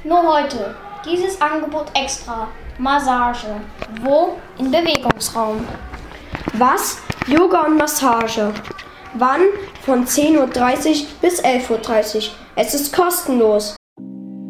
Nur heute. Dieses Angebot extra. Massage. Wo? Im Bewegungsraum. Was? Yoga und Massage. Wann? Von 10:30 Uhr bis 11:30 Uhr. Es ist kostenlos.